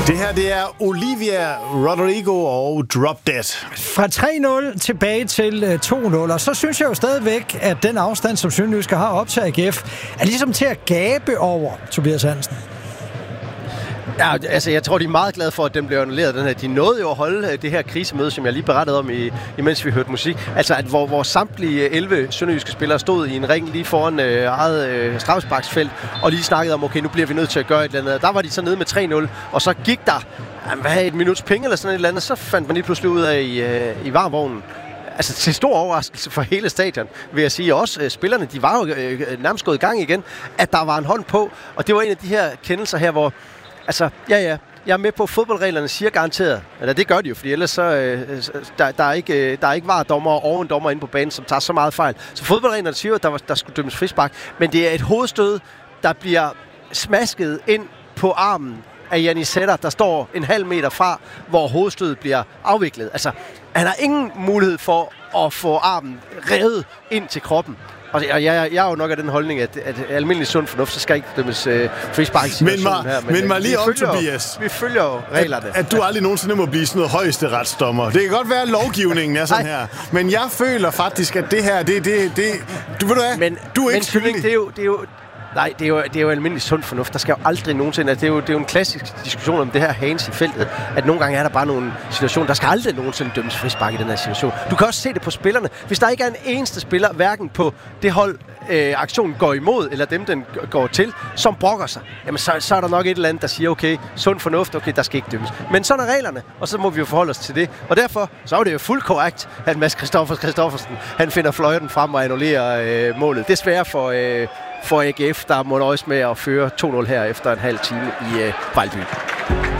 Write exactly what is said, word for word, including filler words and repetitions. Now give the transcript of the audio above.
Det her, det er Olivia Rodrigo og Drop Dead. Fra tre nul tilbage til to nul, og så synes jeg jo stadigvæk, at den afstand, som Sønderjyske har op til A G F, er ligesom til at gabe over, Tobias Hansen. Ja, altså jeg tror, de er meget glade for, at den blev annulleret. Den her. De nåede jo at holde det her krisemøde, som jeg lige berettede om, i, imens vi hørte musik. Altså, at hvor, hvor samtlige elleve sønderjyske spillere stod i en ring lige foran øh, eget øh, straffesparksfelt, og lige snakkede om, okay, nu bliver vi nødt til at gøre et eller andet. Der var de så nede med tre nul, og så gik der jamen, hvad, et minuts penge eller sådan et eller andet, så fandt man lige pludselig ud af i, øh, i varmvognen. Altså til stor overraskelse for hele stadion, vil jeg sige. Også øh, spillerne, de var jo øh, nærmest gået i gang igen, at der var en hånd på. Og det var en af de her kendelser her, hvor altså, ja, ja. Jeg er med på, at fodboldreglerne siger garanteret. Eller det gør de jo, fordi ellers så, øh, der, der er ikke, øh, der er ikke varedommer og ovendommer inde på banen, som tager så meget fejl. Så fodboldreglerne siger at der, var, der skulle dømmes frispark. Men det er et hovedstød, der bliver smasket ind på armen af Jannis Sætter, der står en halv meter fra, hvor hovedstødet bliver afviklet. Altså, han har ingen mulighed for at få armen revet ind til kroppen. Og jeg, jeg, jeg er jo nok af den holdning, at, at almindelig sund fornuft, så skal ikke dømmes øh, frispark i situationen her. Men, men mig lige om, Tobias. Vi følger jo reglerne. At, at du aldrig nogensinde må blive sådan noget højeste retsdommer. Det kan godt være, at lovgivningen er sådan her. Men jeg føler faktisk, at det her, det... det, det du ved du hvad? Men, du er ikke men, skyldig. Det er jo... Det er jo Nej, det er, jo, det er jo almindelig sund fornuft. Der skal jo aldrig nogensinde... Altså, det, er jo, det er jo en klassisk diskussion om det her hands i feltet, at nogle gange er der bare nogle situationer. Der skal aldrig nogensinde dømmes frispark i den her situation. Du kan også se det på spillerne. Hvis der ikke er en eneste spiller, hverken på det hold, øh, aktionen går imod, eller dem, den går til, som brokker sig, jamen så, så er der nok et eller andet, der siger, okay, sund fornuft, okay, der skal ikke dømmes. Men sådan er reglerne, og så må vi jo forholde os til det. Og derfor, så er det jo fuldt korrekt, at Mads Christoffers Christoffersen, han finder fløjten frem og annullerer øh, målet. Desværre for... Øh, for A G F, der må nøjes med at føre to nul her efter en halv time i øh, Vejlby.